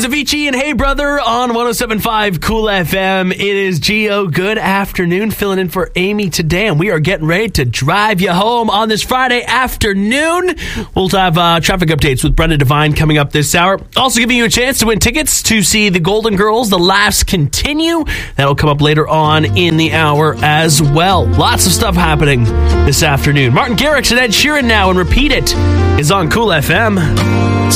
is Avicii and Hey Brother on 107.5 Cool FM. It is Gio. Good afternoon. Filling in for Amy today, and we are getting ready to drive you home on this Friday afternoon. We'll have traffic updates with Brenda Devine coming up this hour. Also giving you a chance to win tickets to see the Golden Girls, The Laughs Continue. That'll come up later on in the hour as well. Lots of stuff happening this afternoon. Martin Garrix and Ed Sheeran now, and Repeat It is on Cool FM.